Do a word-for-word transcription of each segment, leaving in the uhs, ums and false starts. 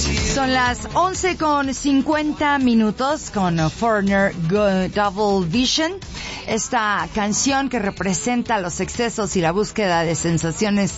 Son las once con cincuenta minutos con Foreigner Double Vision. Esta canción que representa los excesos y la búsqueda de sensaciones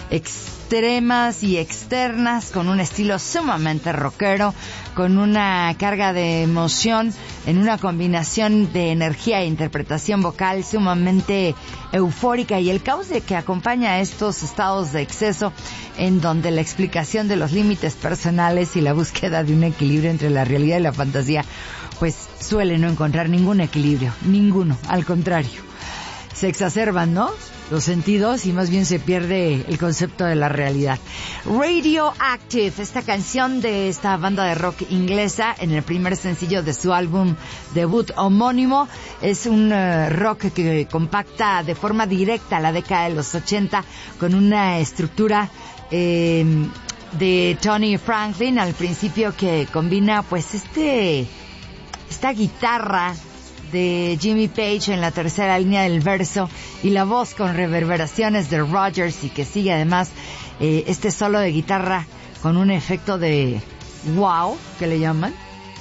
extremas y externas, con un estilo sumamente rockero, con una carga de emoción, en una combinación de energía e interpretación vocal sumamente eufórica, y el caos de que acompaña a estos estados de exceso, en donde la explicación de los límites personales y la búsqueda de un equilibrio entre la realidad y la fantasía, pues suele no encontrar ningún equilibrio, ninguno, al contrario. Se exacerban, ¿no?, los sentidos, y más bien se pierde el concepto de la realidad. Radioactive, esta canción de esta banda de rock inglesa, en el primer sencillo de su álbum debut homónimo, es un uh, rock que compacta de forma directa la década de los ochenta, con una estructura eh, de Tony Franklin al principio, que combina pues este esta guitarra de Jimmy Page en la tercera línea del verso y la voz con reverberaciones de Rogers, y que sigue además eh, este solo de guitarra con un efecto de wow, que le llaman,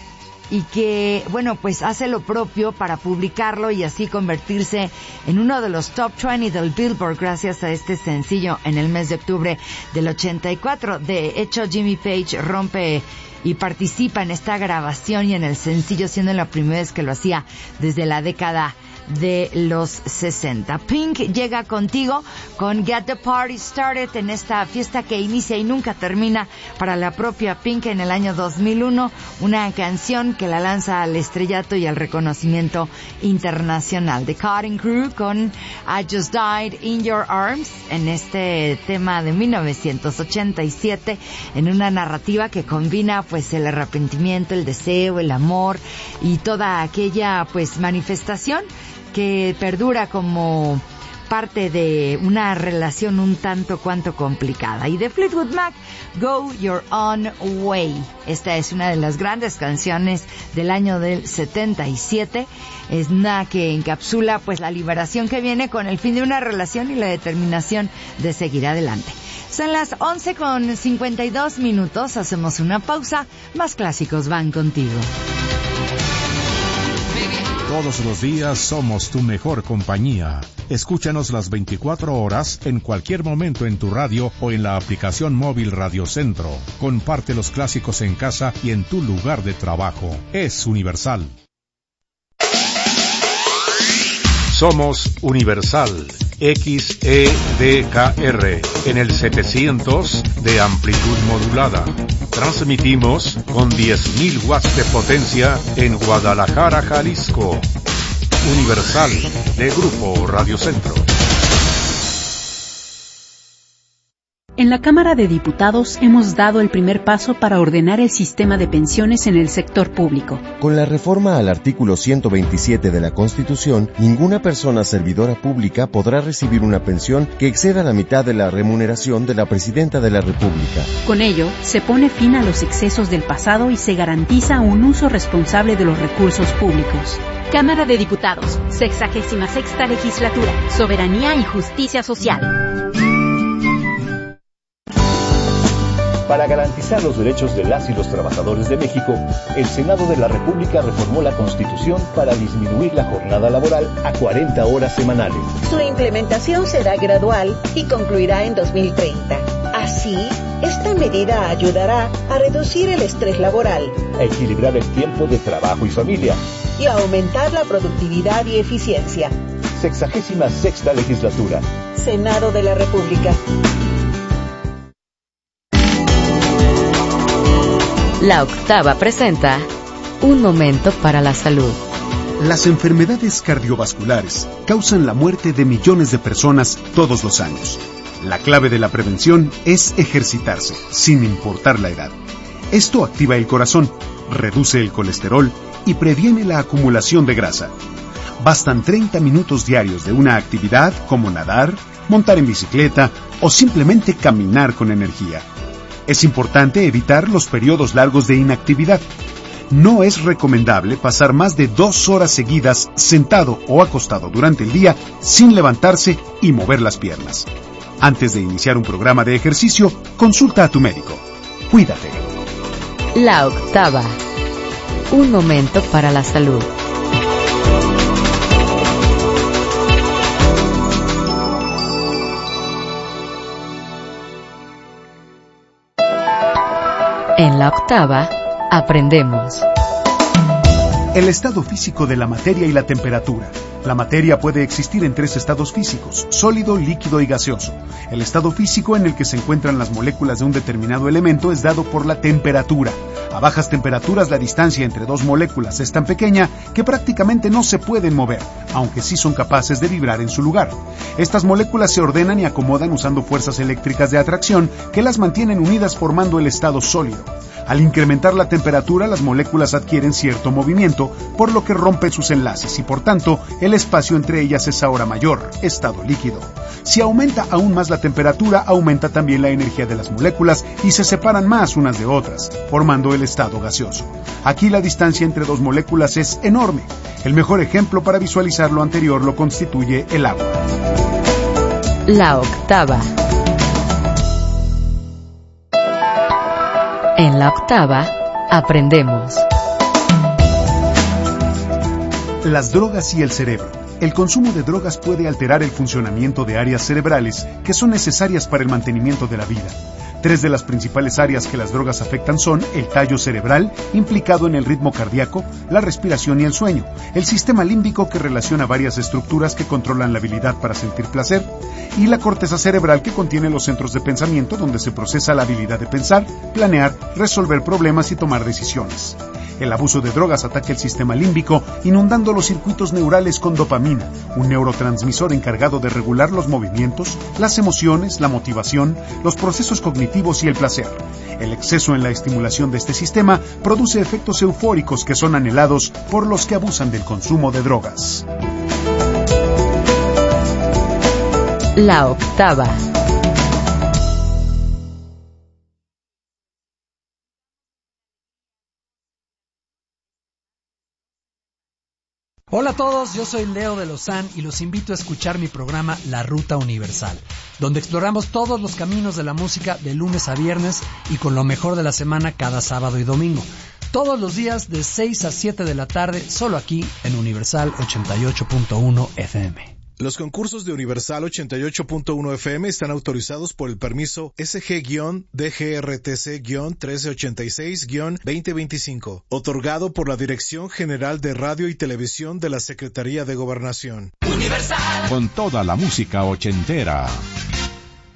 y que, bueno, pues hace lo propio para publicarlo y así convertirse en uno de los top veinte del Billboard gracias a este sencillo en el mes de octubre del ochenta y cuatro. De hecho, Jimmy Page rompe y participa en esta grabación y en el sencillo, siendo la primera vez que lo hacía desde la década de los sesenta. Pink llega contigo con Get the Party Started, en esta fiesta que inicia y nunca termina para la propia Pink en el año dos mil uno, una canción que la lanza al estrellato y al reconocimiento internacional. The Cutting Crew con I Just Died in Your Arms, en este tema de mil novecientos ochenta y siete, en una narrativa que combina pues el arrepentimiento, el deseo, el amor y toda aquella pues manifestación que perdura como parte de una relación un tanto cuanto complicada. Y de Fleetwood Mac, Go Your Own Way. Esta es una de las grandes canciones del año del setenta y siete. Es una que encapsula pues la liberación que viene con el fin de una relación y la determinación de seguir adelante. Son las once con cincuenta y dos minutos. Hacemos una pausa. Más clásicos van contigo. Todos los días somos tu mejor compañía. Escúchanos las veinticuatro horas, en cualquier momento en tu radio o en la aplicación móvil Radio Centro. Comparte los clásicos en casa y en tu lugar de trabajo. Es Universal. Somos Universal. X E D K R en el setecientos de amplitud modulada. Transmitimos con diez mil watts de potencia en Guadalajara, Jalisco. Universal, de Grupo Radio Centro. En la Cámara de Diputados hemos dado el primer paso para ordenar el sistema de pensiones en el sector público. Con la reforma al artículo ciento veintisiete de la Constitución, ninguna persona servidora pública podrá recibir una pensión que exceda la mitad de la remuneración de la Presidenta de la República. Con ello, se pone fin a los excesos del pasado y se garantiza un uso responsable de los recursos públicos. Cámara de Diputados, sexagésima sexta legislatura, Soberanía y Justicia Social. Para garantizar los derechos de las y los trabajadores de México, el Senado de la República reformó la Constitución para disminuir la jornada laboral a cuarenta horas semanales. Su implementación será gradual y concluirá en dos mil treinta. Así, esta medida ayudará a reducir el estrés laboral, a equilibrar el tiempo de trabajo y familia, y a aumentar la productividad y eficiencia. Sexagésima sexta legislatura. Senado de la República. La Octava presenta Un Momento para la Salud. Las enfermedades cardiovasculares causan la muerte de millones de personas todos los años. La clave de la prevención es ejercitarse, sin importar la edad. Esto activa el corazón, reduce el colesterol y previene la acumulación de grasa. Bastan treinta minutos diarios de una actividad como nadar, montar en bicicleta o simplemente caminar con energía. Es importante evitar los periodos largos de inactividad. No es recomendable pasar más de dos horas seguidas sentado o acostado durante el día sin levantarse y mover las piernas. Antes de iniciar un programa de ejercicio, consulta a tu médico. Cuídate. La Octava. Un momento para la salud. En La Octava, aprendemos. El estado físico de la materia y la temperatura. La materia puede existir en tres estados físicos: sólido, líquido y gaseoso. El estado físico en el que se encuentran las moléculas de un determinado elemento es dado por la temperatura. A bajas temperaturas, la distancia entre dos moléculas es tan pequeña que prácticamente no se pueden mover, aunque sí son capaces de vibrar en su lugar. Estas moléculas se ordenan y acomodan usando fuerzas eléctricas de atracción que las mantienen unidas formando el estado sólido. Al incrementar la temperatura, las moléculas adquieren cierto movimiento, por lo que rompen sus enlaces y por tanto el espacio entre ellas es ahora mayor, estado líquido. Si aumenta aún más la temperatura, aumenta también la energía de las moléculas y se separan más unas de otras, formando el estado gaseoso. Aquí la distancia entre dos moléculas es enorme. El mejor ejemplo para visualizar lo anterior lo constituye el agua. La Octava. En La Octava, aprendemos. Las drogas y el cerebro. El consumo de drogas puede alterar el funcionamiento de áreas cerebrales que son necesarias para el mantenimiento de la vida. Tres de las principales áreas que las drogas afectan son el tallo cerebral, implicado en el ritmo cardíaco, la respiración y el sueño, el sistema límbico, que relaciona varias estructuras que controlan la habilidad para sentir placer, y la corteza cerebral, que contiene los centros de pensamiento donde se procesa la habilidad de pensar, planear, resolver problemas y tomar decisiones. El abuso de drogas ataca el sistema límbico, inundando los circuitos neurales con dopamina, un neurotransmisor encargado de regular los movimientos, las emociones, la motivación, los procesos cognitivos y el placer. El exceso en la estimulación de este sistema produce efectos eufóricos que son anhelados por los que abusan del consumo de drogas. La Octava. Hola a todos, yo soy Leo de Lozán y los invito a escuchar mi programa La Ruta Universal, donde exploramos todos los caminos de la música de lunes a viernes y con lo mejor de la semana cada sábado y domingo. Todos los días de seis a siete de la tarde, solo aquí en Universal ochenta y ocho punto uno F M. Los concursos de Universal ochenta y ocho punto uno F M están autorizados por el permiso S G D G R T C trece ochenta y seis veinte veinticinco, otorgado por la Dirección General de Radio y Televisión de la Secretaría de Gobernación. Universal. Con toda la música ochentera.